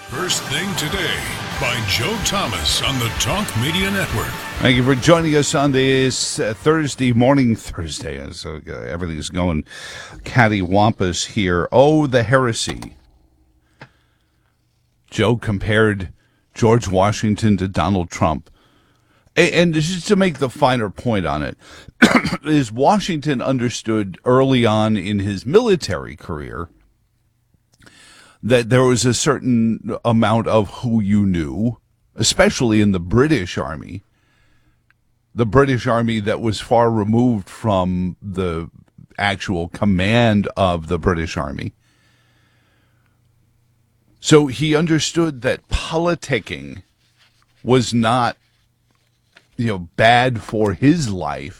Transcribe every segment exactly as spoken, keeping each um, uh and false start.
First Thing Today by Joe Thomas on the Talk Media Network. Thank you for joining us on this uh, Thursday morning, Thursday. So uh, everything's going cattywampus here. Oh, the heresy. Joe compared George Washington to Donald Trump. And, and just to make the finer point on it, is Washington understood early on in his military career that there was a certain amount of who you knew, especially in the British Army, the British Army that was far removed from the actual command of the British Army. So he understood that politicking was not, you know, bad for his life.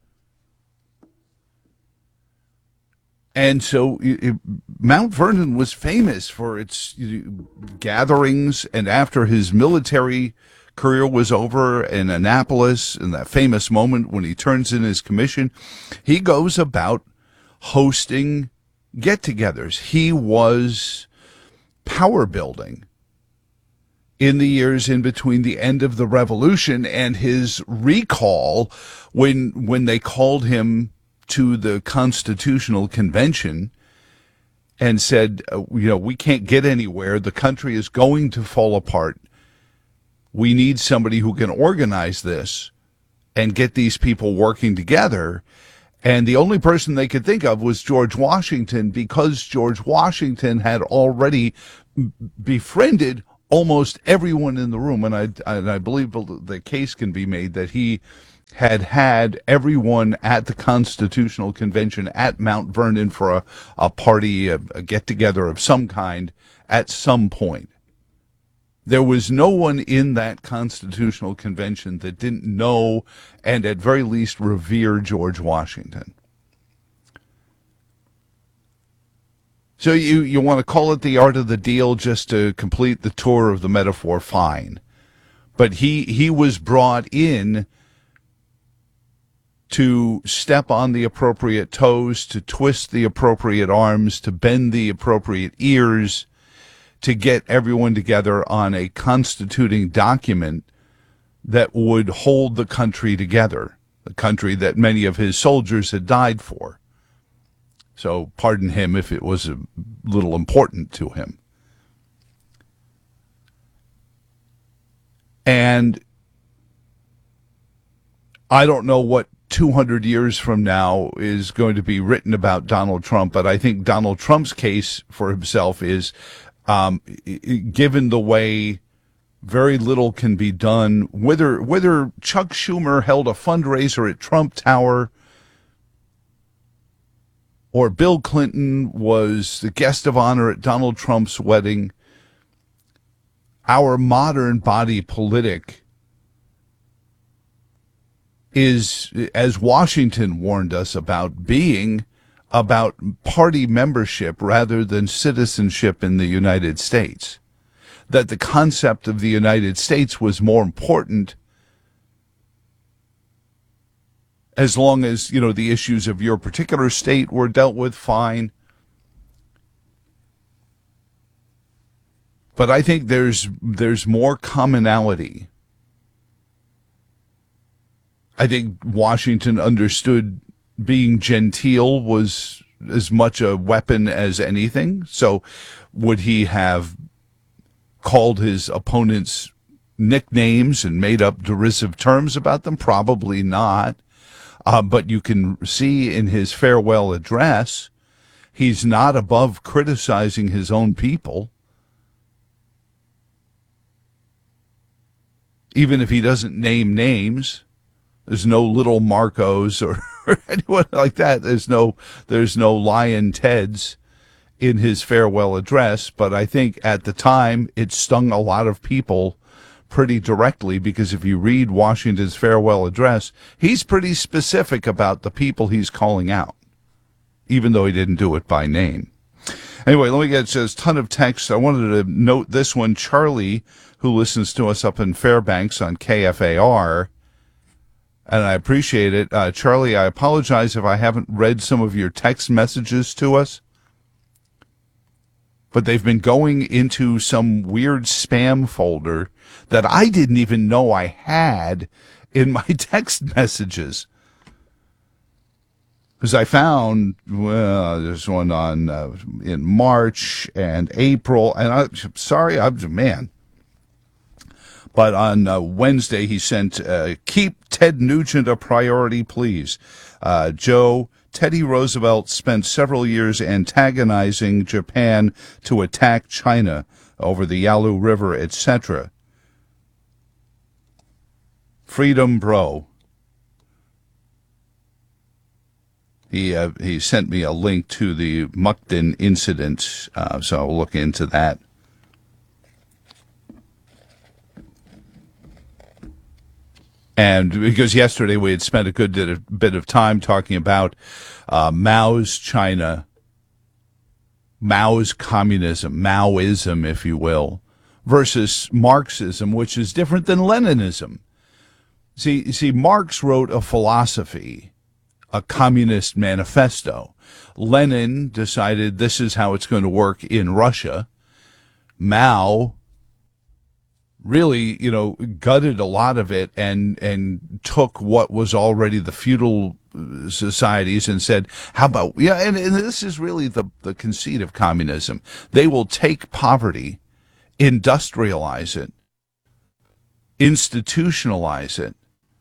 And so it, Mount Vernon was famous for its you know, gatherings, and after his military career was over in Annapolis, in that famous moment when he turns in his commission, he goes about hosting get-togethers. He was power building in the years in between the end of the Revolution and his recall when when they called him to the Constitutional Convention and said, uh, you know, we can't get anywhere. The country is going to fall apart. We need somebody who can organize this and get these people working together. And the only person they could think of was George Washington, because George Washington had already befriended almost everyone in the room. And I, and I believe the case can be made that he had had everyone at the Constitutional Convention at Mount Vernon for a, a party, a, a get-together of some kind at some point. There was no one in that Constitutional Convention that didn't know and at very least revere George Washington. So you, you want to call it the art of the deal just to complete the tour of the metaphor, fine. But he, he was brought in to step on the appropriate toes, to twist the appropriate arms, to bend the appropriate ears, to get everyone together on a constituting document that would hold the country together, the country that many of his soldiers had died for. So pardon him if it was a little important to him. And I don't know what two hundred years from now is going to be written about Donald Trump, but I think Donald Trump's case for himself is, um, given the way very little can be done, whether whether Chuck Schumer held a fundraiser at Trump Tower or Bill Clinton was the guest of honor at Donald Trump's wedding, our modern body politic is, as Washington warned us about, being about party membership rather than citizenship in the United States. That the concept of the United States was more important as long as, you know, the issues of your particular state were dealt with, fine. But I think there's there's more commonality. I think Washington understood being genteel was as much a weapon as anything. So would he have called his opponents nicknames and made up derisive terms about them? Probably not. Uh, but you can see in his farewell address, he's not above criticizing his own people. Even if he doesn't name names, there's no little Marcos or, or anyone like that. There's no, there's no Lion Teds in his farewell address. But I think at the time it stung a lot of people pretty directly, because if you read Washington's farewell address, he's pretty specific about the people he's calling out, even though he didn't do it by name. Anyway, let me get, it says ton of text. I wanted to note this one. Charlie, who listens to us up in Fairbanks on K F A R, and I appreciate it. Uh, Charlie, I apologize if I haven't read some of your text messages to us. but they've been going into some weird spam folder that I didn't even know I had in my text messages. Because I found, well, there's one on uh, in March and April, and I'm sorry, I'm man. But on uh, Wednesday, he sent, uh, keep Ted Nugent a priority, please. Uh, Joe, Teddy Roosevelt spent several years antagonizing Japan to attack China over the Yalu River, et cetera. Freedom Bro. He uh, he sent me a link to the Mukden incident, uh, so I'll look into that. And because yesterday we had spent a good bit of time talking about uh, Mao's China, Mao's communism, Maoism, if you will, versus Marxism, which is different than Leninism. See, see, Marx wrote a philosophy, a communist manifesto. Lenin decided this is how it's going to work in Russia. Mao really, you know, gutted a lot of it and and took what was already the feudal societies and said, how about, yeah, and, and this is really the, the conceit of communism. They will take poverty, industrialize it, institutionalize it,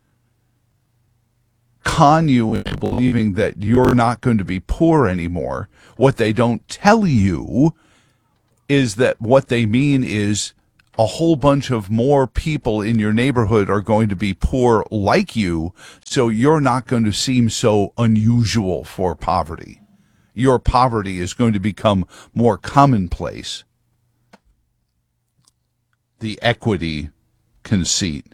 con you into believing that you're not going to be poor anymore. What they don't tell you is that what they mean is a whole bunch of more people in your neighborhood are going to be poor like you, so you're not going to seem so unusual for poverty. Your poverty is going to become more commonplace. The equity conceit.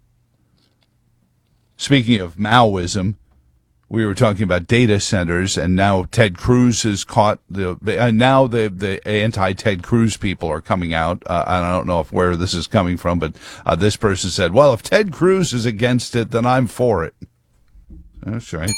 Speaking of Maoism, we were talking about data centers, and now Ted Cruz has caught the, and now the, the anti-Ted Cruz people are coming out. Uh, I don't know if where this is coming from, but uh, this person said, well, if Ted Cruz is against it, then I'm for it. That's right.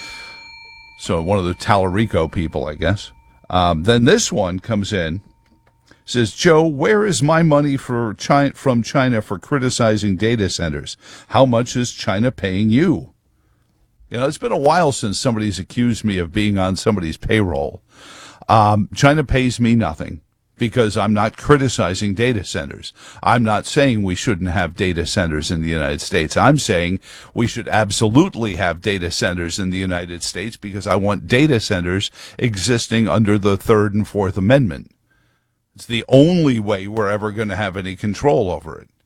So one of the Tallarico people, I guess. Um, then this one comes in, says, Joe, where is my money for China, from China for criticizing data centers? How much is China paying you? You know, it's been a while since somebody's accused me of being on somebody's payroll. Um, China pays me nothing because I'm not criticizing data centers. I'm not saying we shouldn't have data centers in the United States. I'm saying we should absolutely have data centers in the United States because I want data centers existing under the Third and Fourth Amendment. It's the only way we're ever going to have any control over it.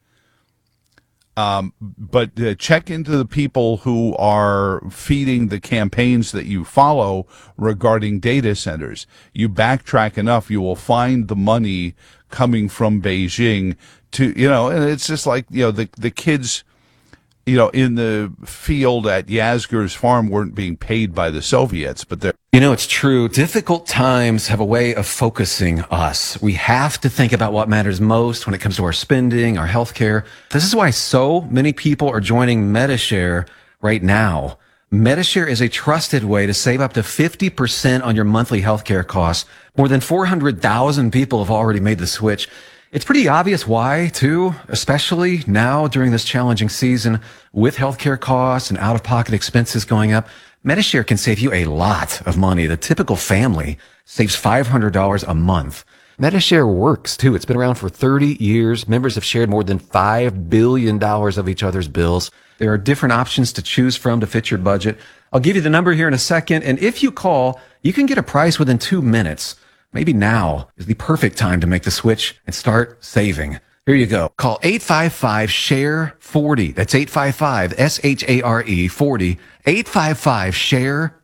Um, but uh, check into the people who are feeding the campaigns that you follow regarding data centers. You backtrack enough, you will find the money coming from Beijing to, you know, and it's just like, you know, the, the kids, you know, in the field at Yasgur's farm weren't being paid by the Soviets, but they're. You know, it's true. Difficult times have a way of focusing us. We have to think about what matters most when it comes to our spending, our healthcare. This is why so many people are joining Medi-Share right now. Medi-Share is a trusted way to save up to fifty percent on your monthly healthcare costs. More than four hundred thousand people have already made the switch. It's pretty obvious why, too, especially now during this challenging season with healthcare costs and out-of-pocket expenses going up. Medi-Share can save you a lot of money. The typical family saves five hundred dollars a month. Medi-Share works, too. It's been around for thirty years. Members have shared more than five billion dollars of each other's bills. There are different options to choose from to fit your budget. I'll give you the number here in a second, and if you call, you can get a price within two minutes. Maybe now is the perfect time to make the switch and start saving. Here you go. Call eight five five, S H A R E, forty. That's eight five five, S H A R E, forty. eight five five, S H A R E,